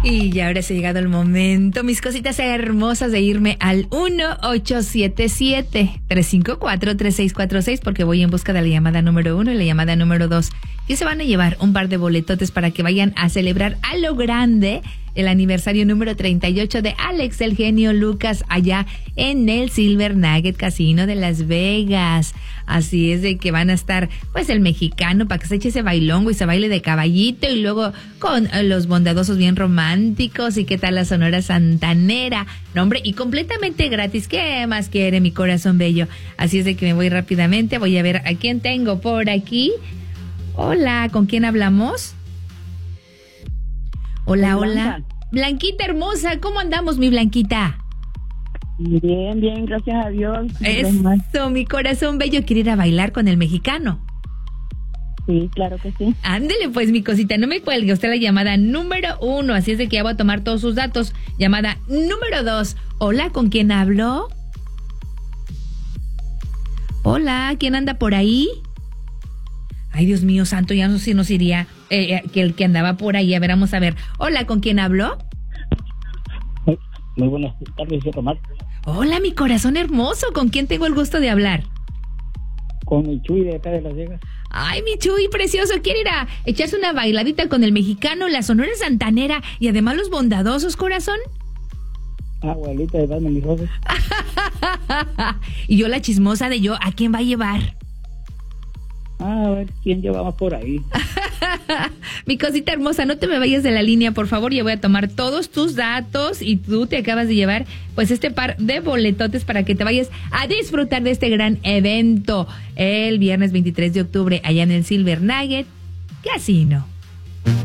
Y ya ahora se ha llegado el momento, mis cositas hermosas, de irme al 1877-354-3646, porque voy en busca de la llamada número 1 y la llamada número 2, que se van a llevar un par de boletotes para que vayan a celebrar a lo grande el aniversario número 38 de Alex, el genio Lucas, allá en el Silver Nugget Casino de Las Vegas. Así es de que van a estar, pues, el mexicano para que se eche ese bailongo y se baile de caballito, y luego con los bondadosos bien románticos, y qué tal la Sonora Santanera. No, hombre, y completamente gratis. ¿Qué más quiere mi corazón bello? Así es de que me voy rápidamente. Voy a ver a quién tengo por aquí. Hola, ¿con quién hablamos? Hola, hola. Blanquita hermosa, ¿cómo andamos, mi Blanquita? Bien, bien, gracias a Dios. Eso, mi corazón bello, quiere ir a bailar con el mexicano. Sí, claro que sí. Ándele pues, mi cosita, no me cuelgue, usted la llamada número 1, así es de que ya voy a tomar todos sus datos. Llamada número 2. Hola, ¿con quién hablo? Hola, ¿quién anda por ahí? Ay, Dios mío santo, ya no sé si nos iría que el que andaba por ahí. A ver, vamos a ver. Hola, ¿con quién hablo? Muy buenas tardes, soy Tomás. Hola, mi corazón hermoso, ¿con quién tengo el gusto de hablar? Con mi Chuy de acá de Las Vegas. Ay, mi Chuy precioso, quiere ir a echarse una bailadita con el mexicano, la Sonora Santanera y además los bondadosos, corazón. Abuelita, de darme mis rosas. Y yo la chismosa de yo, ¿a quién va a llevar? A ver, ¿quién llevaba por ahí? Mi cosita hermosa, no te me vayas de la línea, por favor. Ya voy a tomar todos tus datos y tú te acabas de llevar, pues, este par de boletotes para que te vayas a disfrutar de este gran evento el viernes 23 de octubre allá en el Silver Nugget Casino.